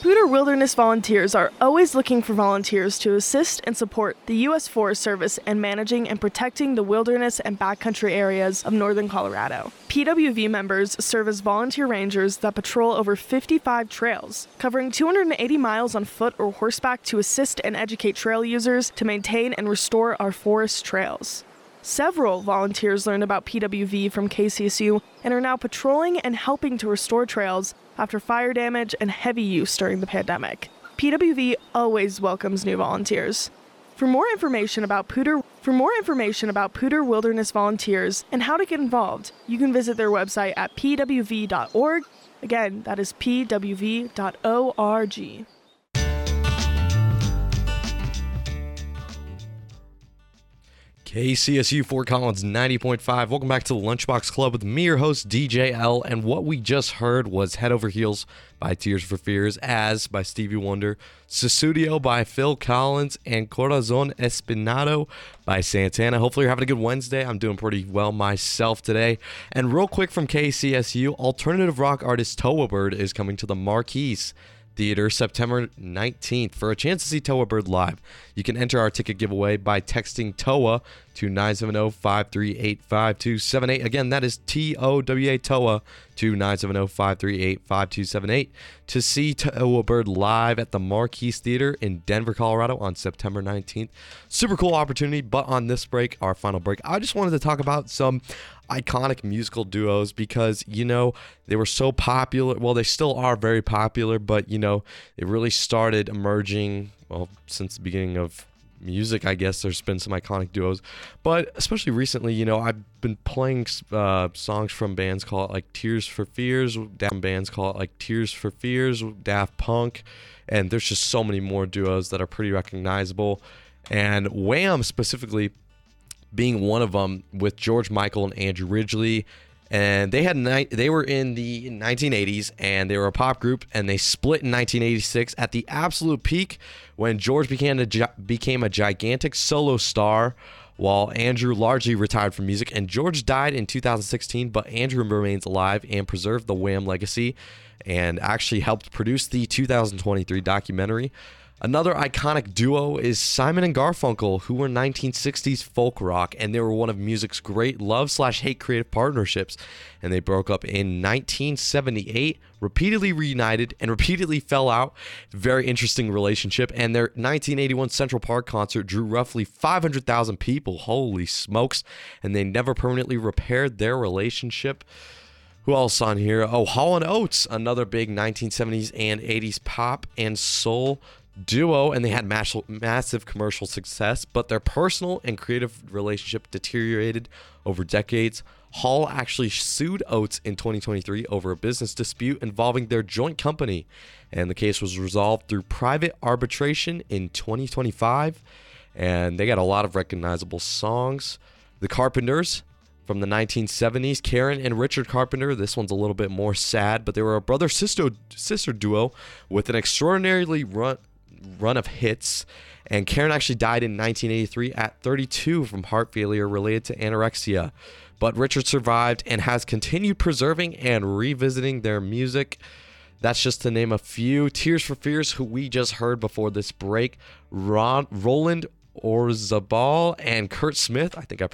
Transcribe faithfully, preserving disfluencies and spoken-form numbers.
Poudre Wilderness Volunteers are always looking for volunteers to assist and support the U S Forest Service in managing and protecting the wilderness and backcountry areas of northern Colorado. P W V members serve as volunteer rangers that patrol over fifty-five trails, covering two hundred eighty miles on foot or horseback to assist and educate trail users to maintain and restore our forest trails. Several volunteers learned about P W V from K C S U and are now patrolling and helping to restore trails after fire damage and heavy use during the pandemic. P W V always welcomes new volunteers. For more information about Poudre, for more information about Poudre Wilderness Volunteers and how to get involved, you can visit their website at p w v dot org. Again, that is p w v dot org. K C S U Fort Collins ninety point five. Welcome back to the Lunchbox Club with me, your host, D J L. And what we just heard was Head Over Heels by Tears for Fears, As by Stevie Wonder, Susudio by Phil Collins, and Corazon Espinado by Santana. Hopefully you're having a good Wednesday. I'm doing pretty well myself today. And real quick from K C S U, alternative rock artist Toa Bird is coming to the Marquise Theater September nineteenth. For a chance to see Toa Bird live, you can enter our ticket giveaway by texting TOA to nine seven zero, five three eight, five two seven eight. Again, that is T O W A TOA to nine seven zero, five three eight, five two seven eight to see Toa Bird live at the Marquise Theater in Denver, Colorado on September nineteenth. Super cool opportunity, but on this break, our final break, I just wanted to talk about some iconic musical duos because, you know, they were so popular. Well, they still are very popular, but, you know, it really started emerging, well, since the beginning of music. I guess there's been some iconic duos, but especially recently, you know, I've been playing uh, songs from bands called like Tears for Fears, down bands called like Tears for Fears, Daft Punk, and there's just so many more duos that are pretty recognizable. And Wham specifically being one of them, with George Michael and Andrew Ridgeley. And they had ni- they were in the nineteen eighties, and they were a pop group, and they split in nineteen eighty-six at the absolute peak when George became a, gi- became a gigantic solo star, while Andrew largely retired from music. And George died in two thousand sixteen, but Andrew remains alive and preserved the Wham legacy and actually helped produce the two thousand twenty-three documentary. Another iconic duo is Simon and Garfunkel, who were nineteen sixties folk rock, and they were one of music's great love slash hate creative partnerships. And they broke up in nineteen seventy-eight, repeatedly reunited, and repeatedly fell out. Very interesting relationship. And their nineteen eighty-one Central Park concert drew roughly five hundred thousand people. Holy smokes. And they never permanently repaired their relationship. Who else on here? Oh, Hall and Oates, another big nineteen seventies and eighties pop and soul duo, and they had mass- massive commercial success, but their personal and creative relationship deteriorated over decades. Hall actually sued Oates in twenty twenty-three over a business dispute involving their joint company, and the case was resolved through private arbitration in twenty twenty-five, and they got a lot of recognizable songs. The Carpenters from the nineteen seventies, Karen and Richard Carpenter. This one's a little bit more sad, but they were a brother-sister sister duo with an extraordinarily run run of hits, and Karen actually died in nineteen eighty-three at thirty-two from heart failure related to anorexia, but Richard survived and has continued preserving and revisiting their music. That's just to name a few. Tears for Fears, who we just heard before this break, Ron, Roland Orzabal and Kurt Smith, I think I